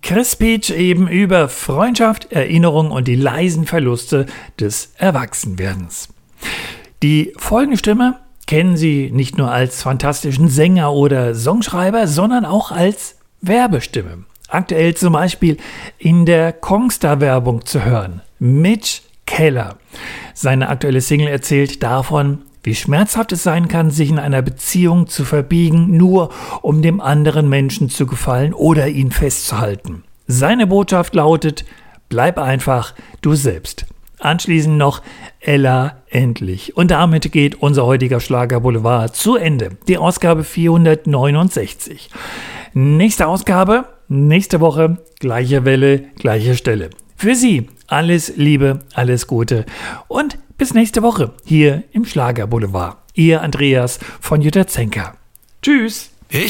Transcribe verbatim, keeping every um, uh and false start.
Chris Peach eben über Freundschaft, Erinnerung und die leisen Verluste des Erwachsenwerdens. Die folgende Stimme kennen Sie nicht nur als fantastischen Sänger oder Songschreiber, sondern auch als Werbestimme. Aktuell zum Beispiel in der Kongstar-Werbung zu hören. Mitch Keller. Seine aktuelle Single erzählt davon, wie schmerzhaft es sein kann, sich in einer Beziehung zu verbiegen, nur um dem anderen Menschen zu gefallen oder ihn festzuhalten. Seine Botschaft lautet: Bleib einfach du selbst. Anschließend noch Ella Endlich. Und damit geht unser heutiger Schlager Boulevard zu Ende. Die Ausgabe vierhundertneunundsechzig. Nächste Ausgabe, nächste Woche, gleiche Welle, gleiche Stelle. Für Sie alles Liebe, alles Gute und bis nächste Woche hier im Schlager Boulevard. Ihr Andreas von Jutta Zenker. Tschüss.